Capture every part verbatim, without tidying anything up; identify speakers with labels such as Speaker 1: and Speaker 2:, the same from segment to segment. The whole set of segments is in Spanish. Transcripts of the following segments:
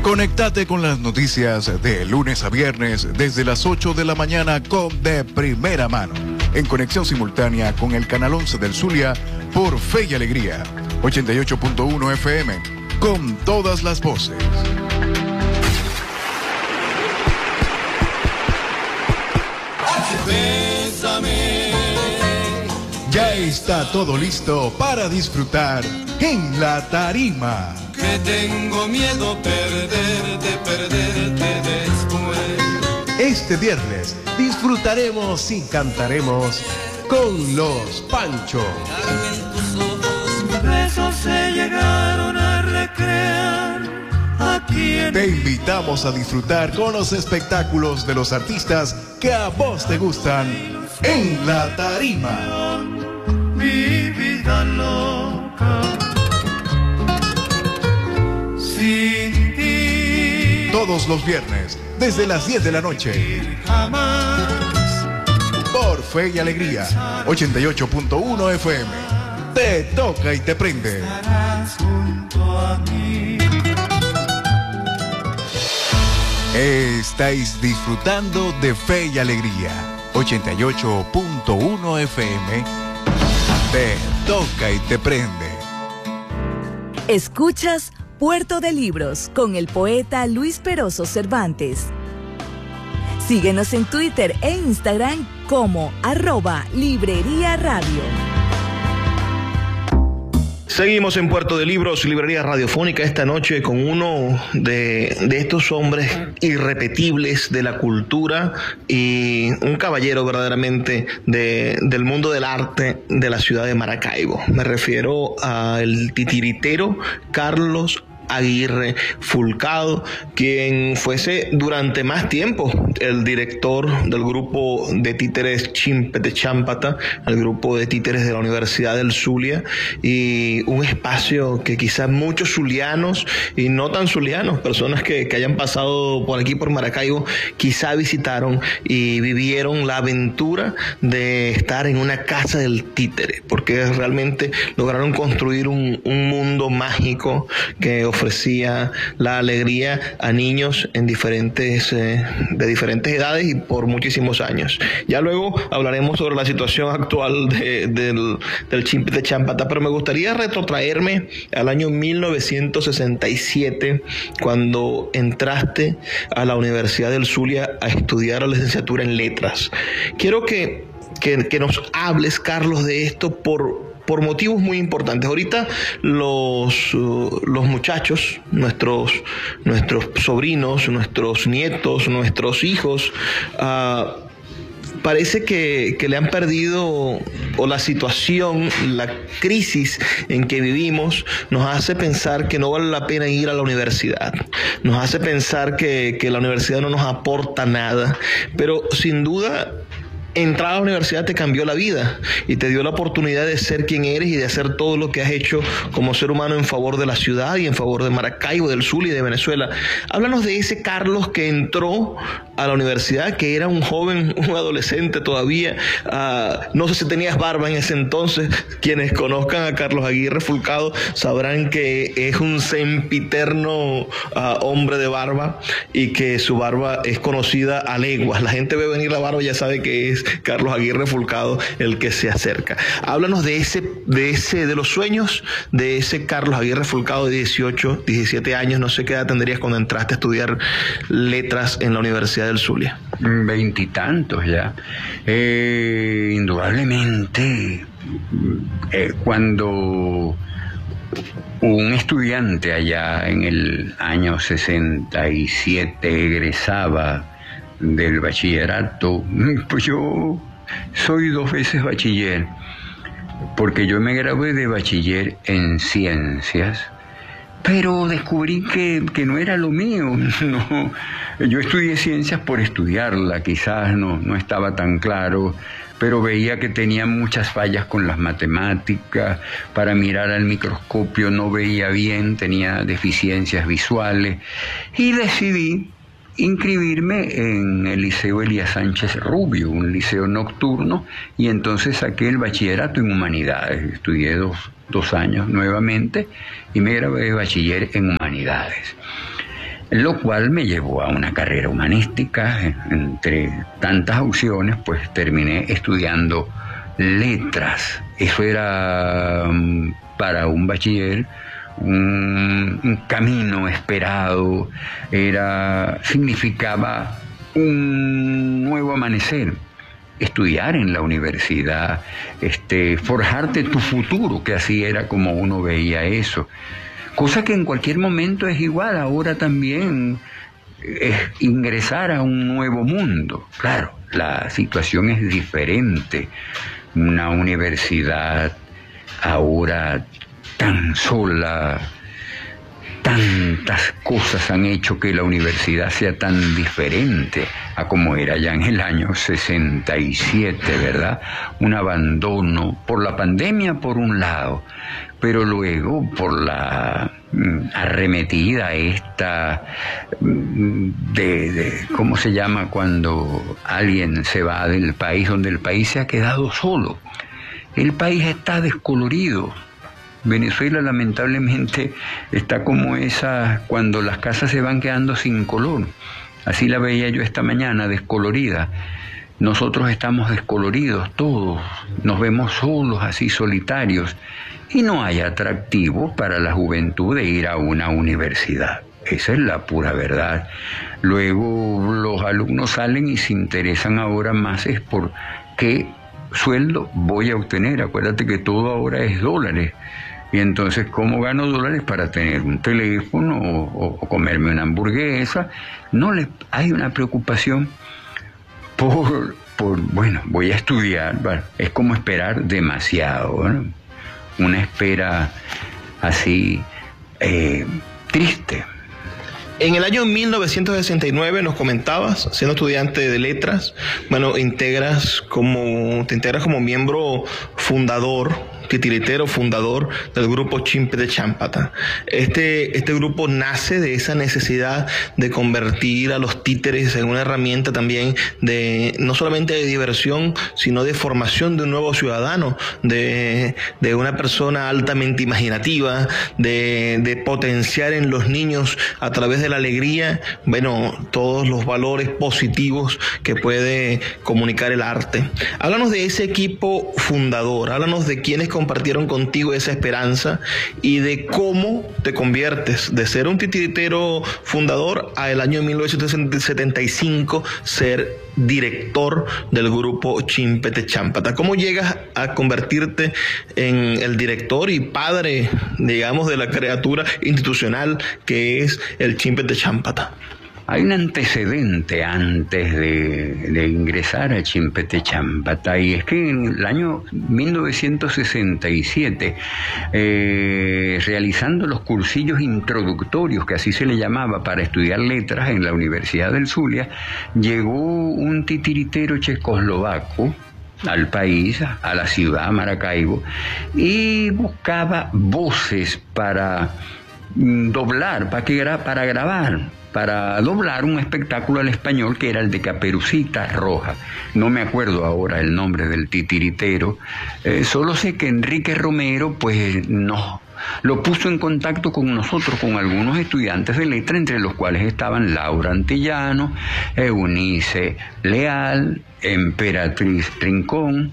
Speaker 1: Conéctate con las noticias de lunes a viernes desde las ocho de la mañana con De Primera Mano, en conexión simultánea con el Canal once del Zulia por Fe y Alegría, ochenta y ocho punto uno F M, con todas las voces.
Speaker 2: Bésame.
Speaker 1: Ya está todo listo para disfrutar en la tarima.
Speaker 2: Que tengo miedo perderte, perderte después.
Speaker 3: Este viernes disfrutaremos y cantaremos con los Pancho.
Speaker 2: Besos se llegaron a recrear aquí en...
Speaker 1: Te invitamos a disfrutar con los espectáculos de los artistas que a vos te gustan en la tarima.
Speaker 2: Mi vida loca sin ti.
Speaker 1: Todos los viernes, desde las diez de la noche.
Speaker 2: Jamás.
Speaker 1: Por Fe y Alegría, ochenta y ocho punto uno F M. Te toca y te prende.
Speaker 2: Estarás junto a mí.
Speaker 1: Estáis disfrutando de Fe y Alegría, ochenta y ocho punto uno F M. Te toca y te prende.
Speaker 4: Escuchas Puerto de Libros con el poeta Luis Peroso Cervantes. Síguenos en Twitter e Instagram como arroba Librería Radio.
Speaker 5: Seguimos en Puerto de Libros, Librería Radiofónica, esta noche con uno de, de estos hombres irrepetibles de la cultura y un caballero verdaderamente de, del mundo del arte de la ciudad de Maracaibo. Me refiero al titiritero Carlos Aguirre Fulcado, quien fuese durante más tiempo el director del grupo de títeres Chimpete Chámpata, el grupo de títeres de la Universidad del Zulia, y un espacio que quizás muchos zulianos y no tan zulianos, personas que, que hayan pasado por aquí por Maracaibo, quizá visitaron y vivieron la aventura de estar en una casa del títere, porque realmente lograron construir un, un mundo mágico que ofrecía la alegría a niños en diferentes, eh, de diferentes edades y por muchísimos años. Ya luego hablaremos sobre la situación actual de, del, del Chimpete Chámpata, pero me gustaría retrotraerme al año mil novecientos sesenta y siete, cuando entraste a la Universidad del Zulia a estudiar la licenciatura en Letras. Quiero que, que, que nos hables, Carlos, de esto por... por motivos muy importantes. Ahorita los, uh, los muchachos, nuestros, nuestros sobrinos, nuestros nietos, nuestros hijos, uh, parece que, que le han perdido, o la situación, la crisis en que vivimos nos hace pensar que no vale la pena ir a la universidad, nos hace pensar que, que la universidad no nos aporta nada, pero sin duda entrar a la universidad te cambió la vida y te dio la oportunidad de ser quien eres y de hacer todo lo que has hecho como ser humano en favor de la ciudad y en favor de Maracaibo, del Zulia y de Venezuela. Háblanos de ese Carlos que entró a la universidad, que era un joven, un adolescente todavía. Uh, no sé si tenías barba en ese entonces. Quienes conozcan a Carlos Aguirre Fulcado sabrán que es un sempiterno uh, hombre de barba y que su barba es conocida a leguas. La gente ve venir la barba y ya sabe que es Carlos Aguirre Fulcado el que se acerca. Háblanos de ese, de ese, de los sueños de ese Carlos Aguirre Fulcado de dieciocho, diecisiete años, no sé qué edad tendrías cuando entraste a estudiar letras en la Universidad del Zulia.
Speaker 6: Veintitantos ya. Eh, indudablemente, eh, cuando un estudiante allá en el año sesenta y siete egresaba del bachillerato, pues yo soy dos veces bachiller, porque yo me gradué de bachiller en ciencias, pero descubrí que, que no era lo mío. No, yo estudié ciencias por estudiarla, quizás no, no estaba tan claro, pero veía que tenía muchas fallas con las matemáticas, para mirar al microscopio no veía bien, tenía deficiencias visuales, y decidí inscribirme en el Liceo Elías Sánchez Rubio, un liceo nocturno, y entonces saqué el bachillerato en Humanidades. Estudié dos, dos años nuevamente y me gradué de bachiller en Humanidades. lo cual me llevó a una carrera humanística. Entre tantas opciones, pues terminé estudiando letras. Eso era um, para un bachiller un, un camino esperado, era, significaba un nuevo amanecer. Estudiar en la universidad, este, forjarte tu futuro, que así era como uno veía eso. Cosa que en cualquier momento es igual, ahora también es ingresar a un nuevo mundo. Claro, la situación es diferente. Una universidad ahora tan sola, tantas cosas han hecho que la universidad sea tan diferente a como era ya en el año sesenta y siete, ¿verdad? Un abandono por la pandemia por un lado, pero luego por la mm, arremetida esta mm, de, de, ¿cómo se llama? Cuando alguien se va del país, donde el país se ha quedado solo. El país está descolorido. Venezuela lamentablemente está como esa, cuando las casas se van quedando sin color. Así la veía yo esta mañana, descolorida. Nosotros estamos descoloridos todos, nos vemos solos, así solitarios, y no hay atractivo para la juventud de ir a una universidad. Esa es la pura verdad. Luego los alumnos salen y se interesan ahora más es por qué sueldo voy a obtener. Acuérdate que todo ahora es dólares. Y entonces, ¿cómo gano dólares para tener un teléfono o, o comerme una hamburguesa? No le, hay una preocupación por, por, bueno, voy a estudiar. Bueno, es como esperar demasiado, ¿no? Una espera así eh, triste.
Speaker 5: En el año mil novecientos sesenta y nueve nos comentabas, siendo estudiante de letras, bueno, integras como, te integras como miembro fundador, titiritero fundador del grupo Chimpete Chámpata. Este, este grupo nace de esa necesidad de convertir a los títeres en una herramienta también de, no solamente de diversión, sino de formación de un nuevo ciudadano, de, de una persona altamente imaginativa, de, de potenciar en los niños a través de la alegría, bueno, todos los valores positivos que puede comunicar el arte. Háblanos de ese equipo fundador, háblanos de quienes compartieron contigo esa esperanza y de cómo te conviertes de ser un titiritero fundador a el año mil novecientos setenta y cinco ser director del grupo Chimpete Chámpata. ¿Cómo llegas a convertirte en el director y padre, digamos, de la criatura institucional que es el Chimpete Chámpata?
Speaker 6: Hay un antecedente antes de, de ingresar a Chimpete Chámpata, y es que en el año mil novecientos sesenta y siete, eh, realizando los cursillos introductorios, que así se le llamaba, para estudiar letras en la Universidad del Zulia, llegó un titiritero checoslovaco al país, a la ciudad, Maracaibo, y buscaba voces para doblar, para, que, para grabar, para doblar un espectáculo al español que era el de Caperucita Roja. No me acuerdo ahora el nombre del titiritero, eh, solo sé que Enrique Romero pues nos lo puso en contacto con nosotros, con algunos estudiantes de letra, entre los cuales estaban Laura Antillano, Eunice Leal, Emperatriz Rincón,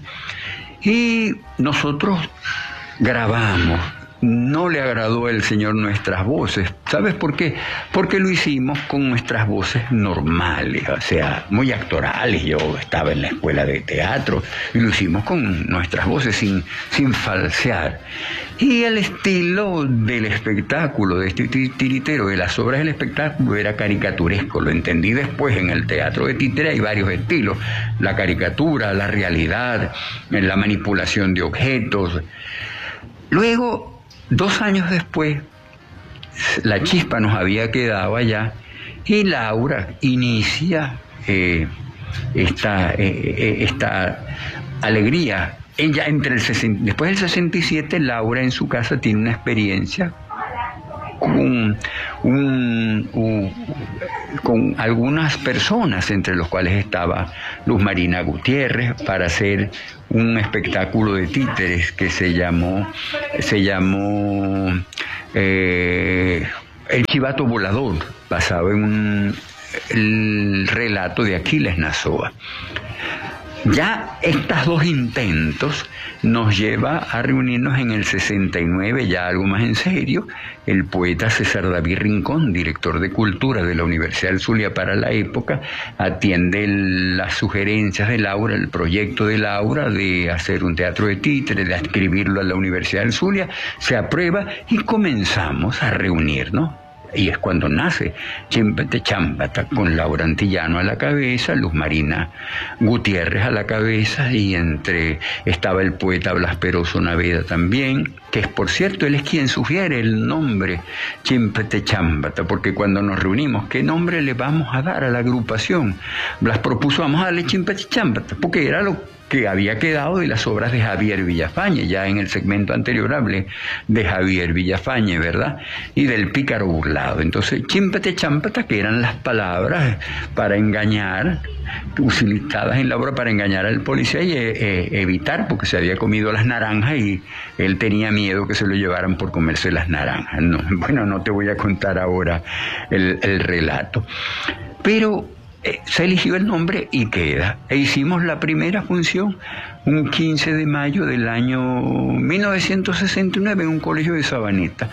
Speaker 6: y nosotros grabamos. No le agradó al señor nuestras voces. ¿Sabes por qué? Porque lo hicimos con nuestras voces normales, o sea, muy actorales. Yo estaba en la escuela de teatro y lo hicimos con nuestras voces, sin, sin falsear. Y el estilo del espectáculo, de este tiritero, de las obras del espectáculo, era caricaturesco. Lo entendí después. En el teatro de títere hay varios estilos: la caricatura, la realidad, la manipulación de objetos. Luego, dos años después, la chispa nos había quedado allá y Laura inicia eh, esta, eh, esta alegría. Ella entre el sesenta, después del sesenta y siete, Laura en su casa tiene una experiencia con, un, un, con algunas personas, entre los cuales estaba Luz Marina Gutiérrez, para hacer un espectáculo de títeres que se llamó, se llamó eh, El chivato volador, basado en un, el relato de Aquiles Nazoa. Ya estos dos intentos nos lleva a reunirnos en el sesenta y nueve, ya algo más en serio. El poeta César David Rincón, director de Cultura de la Universidad del Zulia para la época, atiende el, las sugerencias de Laura, el proyecto de Laura de hacer un teatro de títeres, de adscribirlo a la Universidad del Zulia, se aprueba y comenzamos a reunirnos. Y es cuando nace Chimpete Chámbata, con Laura Antillano a la cabeza, Luz Marina Gutiérrez a la cabeza, y entre estaba el poeta Blas Peroso Naveda también, que es, por cierto, él es quien sugiere el nombre Chimpete Chámbata, porque cuando nos reunimos, ¿qué nombre le vamos a dar a la agrupación? Blas propuso, vamos a darle Chimpete Chámbata, porque era lo que había quedado de las obras de Javier Villafañe. Ya en el segmento anterior hablé de Javier Villafañe, ¿verdad? Y del pícaro burlado. Entonces, Chimpete Chámbata, que eran las palabras para engañar, utilizadas en la obra para engañar al policía y eh, evitar, porque se había comido las naranjas y él tenía miedo que se lo llevaran por comerse las naranjas. No, bueno, no te voy a contar ahora el, el relato. Pero Eh, se eligió el nombre y queda. E hicimos la primera función un quince de mayo del año mil novecientos sesenta y nueve en un colegio de Sabaneta.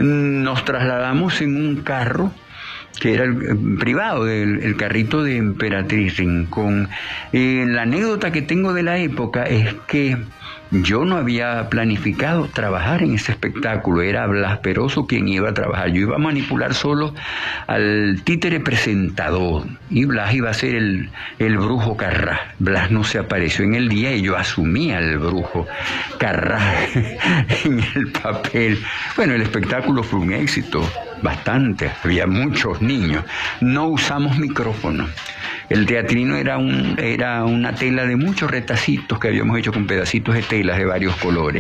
Speaker 6: Nos trasladamos en un carro que era el, el privado, el, el carrito de Emperatriz Rincón. Eh, la anécdota que tengo de la época es que yo no había planificado trabajar en ese espectáculo, era Blas Peroso quien iba a trabajar. Yo iba a manipular solo al títere presentador y Blas iba a ser el, el brujo Carrás. Blas no se apareció en el día y yo asumía al brujo Carrás en el papel. Bueno, el espectáculo fue un éxito, bastante, había muchos niños. No usamos micrófono. El teatrino era, un, era una tela de muchos retacitos que habíamos hecho con pedacitos de telas de varios colores.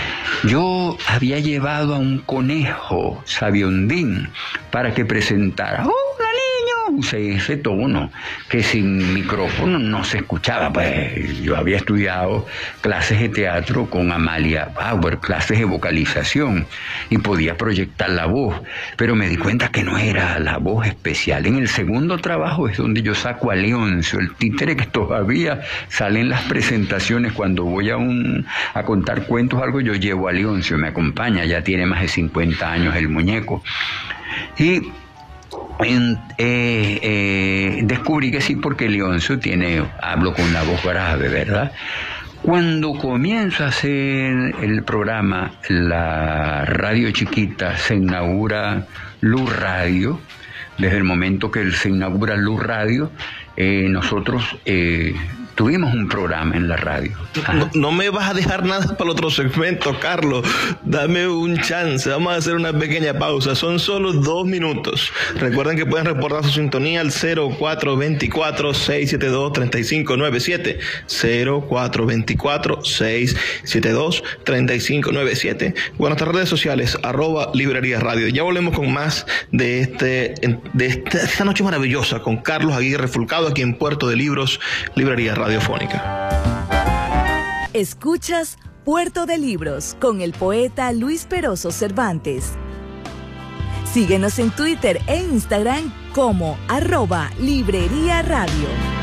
Speaker 6: Yo había llevado a un conejo sabiondín para que presentara. ¡Hola, niño! Usé ese tono que sin micrófono no se escuchaba. Pues yo había estudiado clases de teatro con Amalia Bauer, clases de vocalización, y podía proyectar la voz, pero me di cuenta que no era la voz especial. En el segundo trabajo es donde yo saco a Leoncio, el títere que todavía sale en las presentaciones. Cuando voy a, un, a contar cuentos o algo, yo llevo a Leoncio, me acompaña, ya tiene más de cincuenta años el muñeco. Y En, eh, eh, descubrí que sí, porque Leoncio tiene, hablo con la voz grave, ¿verdad? Cuando comienzo a hacer el programa, la radio chiquita, se inaugura Luz Radio. Desde el momento que se inaugura Luz Radio, eh, nosotros eh, tuvimos un programa en la radio.
Speaker 5: No, no me vas a dejar nada para el otro segmento, Carlos. Dame un chance. Vamos a hacer una pequeña pausa. Son solo dos minutos. Recuerden que pueden reportar su sintonía al cero cuatro dos cuatro, seis siete dos, tres cinco nueve siete. cero cuatro dos cuatro, seis siete dos, tres cinco nueve siete. O en nuestras redes sociales, arroba Librería Radio. Ya volvemos con más de, este, de esta, esta noche maravillosa con Carlos Aguirre Fulcado aquí en Puerto de Libros, Librería Radio. Radiofónica.
Speaker 4: Escuchas Puerto de Libros con el poeta Luis Peroso Cervantes. Síguenos en Twitter e Instagram como arroba Librería Radio.